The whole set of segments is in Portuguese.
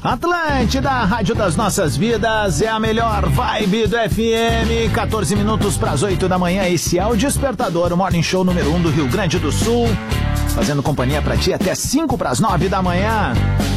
Atlântida, a rádio das nossas vidas, é a melhor vibe do FM. 14 minutos para as 8 da manhã. Esse é o Despertador, o Morning Show número 1 do Rio Grande do Sul. Fazendo companhia para ti até 5 para as 9 da manhã.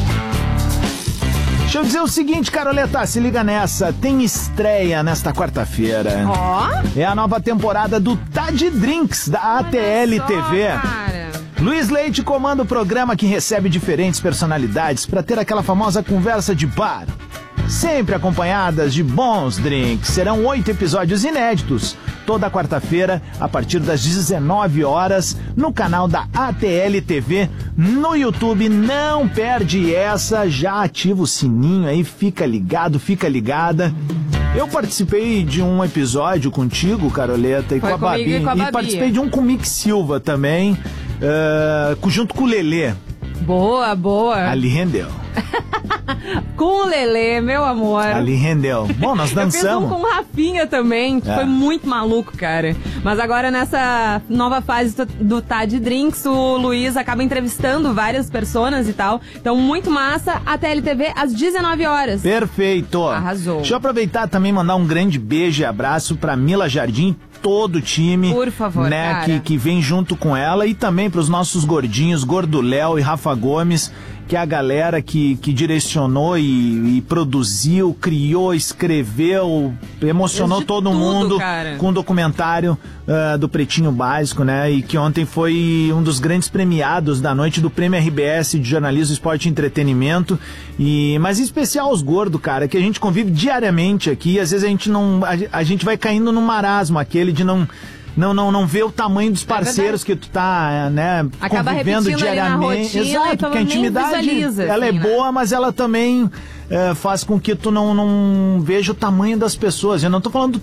Deixa eu dizer o seguinte, Caroleta, se liga nessa. Tem estreia nesta quarta-feira. É a nova temporada do Tade Drinks, da ATL TV. Luiz Leite comanda o programa que recebe diferentes personalidades para ter aquela famosa conversa de bar. Sempre acompanhadas de bons drinks. Serão 8 episódios inéditos, toda quarta-feira, a partir das 19 horas, no canal da ATL TV, no YouTube. Não perde essa, já ativa o sininho aí, fica ligado, fica ligada. Eu participei de um episódio contigo, Caroleta, e com a Babi. E participei de um com o Mick Silva também, junto com o Lelê. Boa. Ali rendeu. Com o Lelê, meu amor. Ali rendeu. Bom, nós dançamos. Eu fiz um com o Rafinha também, que foi muito maluco, cara. Mas agora nessa nova fase do Tade Drinks, o Luiz acaba entrevistando várias pessoas e tal. Então, muito massa. A TLTV às 19 horas. Perfeito. Arrasou. Deixa eu aproveitar também e mandar um grande beijo e abraço pra Mila Jardim, todo o time, por favor, né, que vem junto com ela, e também para os nossos gordinhos, Gordo Léo e Rafa Gomes, que é a galera que direcionou e produziu, criou, escreveu, emocionou todo mundo com o documentário do Pretinho Básico, né? E que ontem foi um dos grandes premiados da noite do Prêmio RBS de Jornalismo, Esporte e Entretenimento. Mas em especial os gordos, cara, que a gente convive diariamente aqui, e às vezes a gente vai caindo no marasmo aquele de não vê o tamanho dos parceiros que tu tá, né, acaba convivendo diariamente. Exato, porque a intimidade, ela é boa, mas ela também faz com que tu não veja o tamanho das pessoas. Eu não tô falando do